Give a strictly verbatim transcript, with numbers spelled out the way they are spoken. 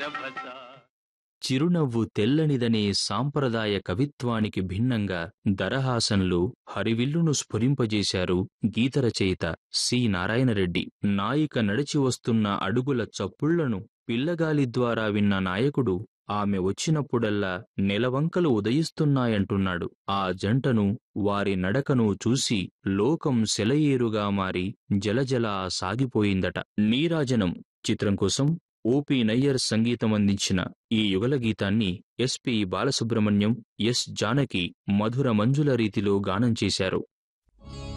చిరునవ్వు తెల్లనిదనే సాంప్రదాయ కవిత్వానికి భిన్నంగా దరహాసంలో హరివిల్లును స్ఫురింపజేశారు గీతరచయిత సి నారాయణరెడ్డి. నాయిక నడిచి వస్తున్న అడుగుల చప్పుళ్లను పిల్లగాలి ద్వారా విన్న నాయకుడు ఆమె వచ్చినప్పుడల్లా నెలవంకలు ఉదయిస్తున్నాయంటున్నాడు. ఆ జంటను, వారి నడకను చూసి లోకం సెలయేరుగా మారి జలజలా సాగిపోయిందట. నీరాజనం చిత్రం కోసం ఓపి నయ్యర్ సంగీతం అందించిన ఈ యుగల గీతాన్ని ఎస్పి బాలసుబ్రహ్మణ్యం, ఎస్ జానకి మధుర మంజుల రీతిలో గానం చేశారు.